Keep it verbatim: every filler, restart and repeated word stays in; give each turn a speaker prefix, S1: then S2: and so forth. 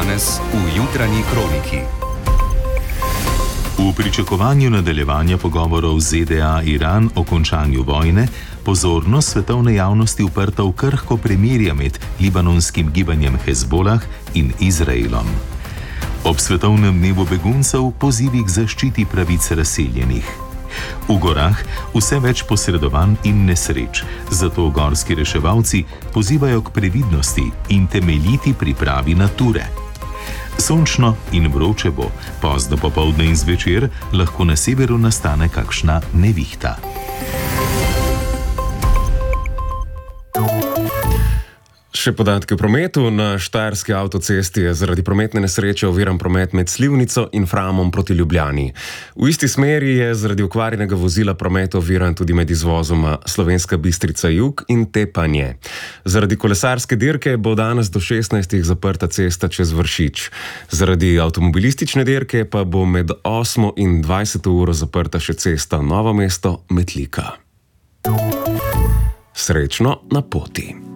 S1: danes v Jutranji kroniki.
S2: V pričakovanju nadaljevanja pogovorov Z D A-Iran o končanju vojne, pozornost svetovne javnosti uprta v krhko premirje med libanonskim gibanjem Hezbolah in Izraelom. Ob svetovnem dnevu beguncev pozivi k zaščiti pravic razseljenih. V gorah vse več posredovanj in nesreč, zato gorski reševalci pozivajo k previdnosti in temeljiti pripravi na ture. Sončno in vroče bo, pozno popoldne in zvečer lahko na severu nastane kakšna nevihta.
S3: Še podatki o prometu. Na Štajerski avtocesti je zaradi prometne nesreče oviran promet med Slivnico in Framom proti Ljubljani. V isti smeri je zaradi okvarjenega vozila promet oviran tudi med izvozoma Slovenska Bistrica jug in Tepanje. Zaradi kolesarske dirke bo danes do šestnajstih zaprta cesta čez Vršič. Zaradi avtomobilistične dirke pa bo med osmo in dvajseto uro zaprta še cesta Novo mesto-Metlika. Srečno na poti!